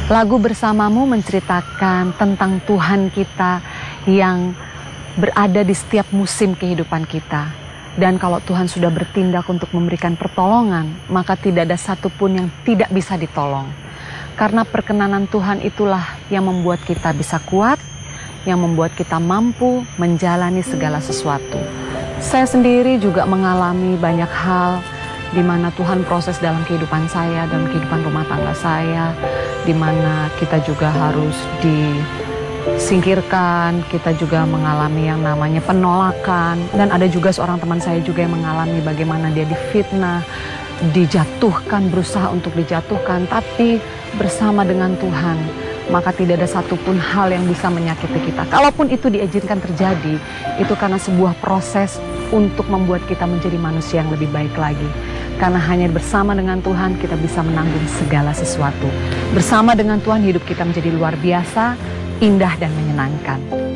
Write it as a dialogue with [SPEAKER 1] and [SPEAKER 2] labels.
[SPEAKER 1] Lagu Bersamamu menceritakan tentang Tuhan kita yang berada di setiap musim kehidupan kita. Dan kalau Tuhan sudah bertindak untuk memberikan pertolongan, maka tidak ada satupun yang tidak bisa ditolong. Karena perkenanan Tuhan itulah yang membuat kita bisa kuat, yang membuat kita mampu menjalani segala sesuatu. Saya sendiri juga mengalami banyak hal di mana Tuhan proses dalam kehidupan saya, dalam kehidupan rumah tangga saya, di mana kita juga harus disingkirkan, kita juga mengalami yang namanya penolakan, dan ada juga seorang teman saya juga yang mengalami bagaimana dia difitnah, dijatuhkan, berusaha untuk dijatuhkan, tapi bersama dengan Tuhan, maka tidak ada satupun hal yang bisa menyakiti kita. Kalaupun itu diizinkan terjadi, itu karena sebuah proses untuk membuat kita menjadi manusia yang lebih baik lagi. Karena hanya bersama dengan Tuhan kita bisa menanggung segala sesuatu. Bersama dengan Tuhan hidup kita menjadi luar biasa, indah dan menyenangkan.